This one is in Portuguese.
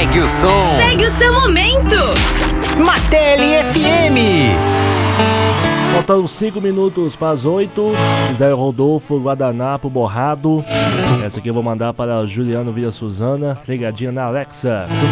Segue o som. Segue o seu momento. Martelli FM. Faltando 5 minutos para as 8. Zé Rodolfo, Guardanapo, Borrado. Essa aqui eu vou mandar para Juliano Vila Suzana, ligadinha na Alexa.